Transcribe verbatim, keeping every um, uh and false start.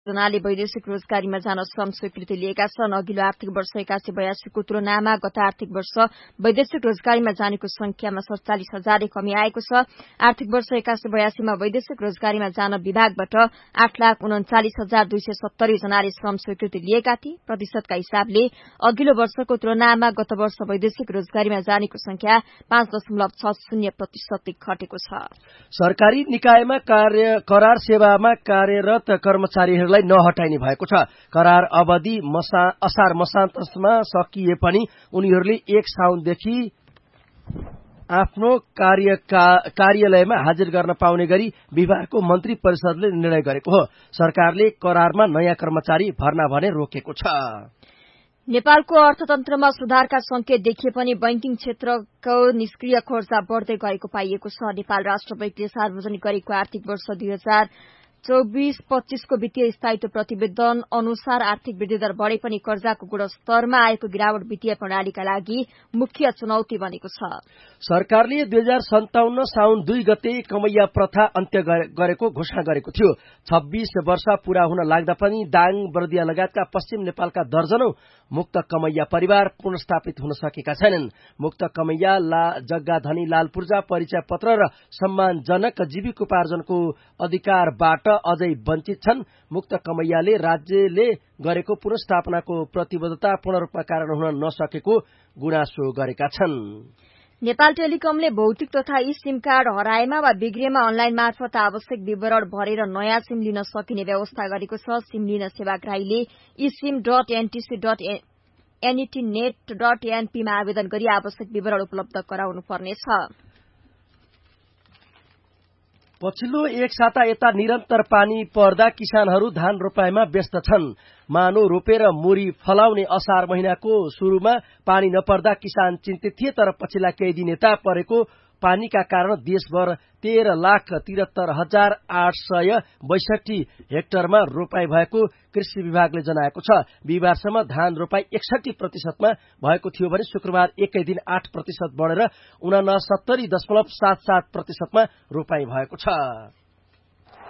जनाले वैदेशिक रोजगारीमा जान श्रम स्वीकृति लिएका छन्। अघिल्लो आर्थिक वर्ष एकासी बयासीको तुलनामा गत आर्थिक वर्ष वैदेशिक रोजगारीमा जानेको संख्यामा सड़चालिस हजार कमी आएको छ। आर्थिक वर्ष एकासी बयासीमा वैदेशिक रोजगारीमा जान विभागबाट आठ लाख उन्चालिस हजार दुई सय सत्तरी जनाले श्रम स्वीकृति लिएका थिए। प्रतिशतका हिसाबले अघिल्लो वर्षको तुलनामा गत वर्ष वैदेशिक रोजगारीमा जानेको संख्या पाँच दशमलव छ शून्य प्रतिशत घटेको छ। सरकारी निकायमा कार्य करार सेवामा कार्यरत कर्मचारीहरूलाई नहटाइने भएको छ। करार अवधि मसा, असार मसान्तमा सकिए पनि उनीहरूले एक साउनदेखि आफ्नो कार्य का, कार्यालयमा हाजिर गर्न पाउने गरी विभागको मन्त्री परिषदले निर्णय गरेको हो। सरकारले करारमा नयाँ कर्मचारी भर्ना भने रोकेको छ। नेपालको अर्थतन्त्रमा सुधारका संकेत देखिए पनि बैंकिङ क्षेत्रको निष्क्रिय खर्च बढ्दै गएको पाइएको छ। नेपाल राष्ट्र बैंकले सार्वजनिक गरेको आर्थिक वर्ष दुई हजार चौबीस पच्चीसको वित्तीय स्थायित्व प्रतिवेदन अनुसार आर्थिक वृद्धि दर बढ़े पनि कर्जाको गुणस्तरमा आएको गिरावट वित्तीय प्रणालीका लागि मुख्य चुनौती बनेको छ। सरकारले दुई हजार सन्ताउन्न साउन दुई गते कमैया प्रथा अन्त्य गरेको घोषणा गरेको थियो। छब्बीस वर्ष पूरा हुन लाग्दा पनि दाङ बर्दिया लगायतका पश्चिम नेपालका दर्जनौं मुक्त कमैया परिवार पुनर्स्थापित हुन सकेका छैनन्। मुक्त कमैया ला जग्गा धनी लाल पूर्जा परिचय पत्र र सम्मानजनक जीविकोपार्जनको अधिकारबाट अझै वञ्चित छन्। मुक्त कमैयाले राज्यले गरेको पुनर्स्थापनाको प्रतिबद्धता पूर्ण रूपमा कारण हुन नसकेको गुनासो गरेका छन्। नेपाल टेलिकमले भौतिक तथा ई सिम कार्ड हराएमा वा बिग्रिएमा अनलाइन मार्फत आवश्यक विवरण भरेर नयाँ सिम लिन सकिने व्यवस्था गरेको छ। सिम लिन सेवाग्राहीले ई SIM dot NTC dot NET net dot एनपीमा आवेदन गरी आवश्यक विवरण उपलब्ध गराउनु पर्नेछ। पछिल्लो एक साता यता निरन्तर पानी पर्दा किसानहरू धान रोपाइमा व्यस्त छन्। मानो रोपेर मुरी फलाउने असार महिनाको शुरूमा पानी नपर्दा किसान चिन्तित थिए, तर पछिल्ला केही दिन यता परेको पानीका कारण देशभर तेह्र लाख तिहत्तर हजार आठ सय बैसठी हेक्टरमा रोपाई भएको कृषि विभागले जनाएको छ। बिहिबारसम्म धान रोपाई एकसठी प्रतिशतमा भएको थियो भने शुक्रबार एकै दिन आठ प्रतिशत बढेर उनासत्तरी दशमलव सात सात प्रतिशतमा रोपाई भएको छ।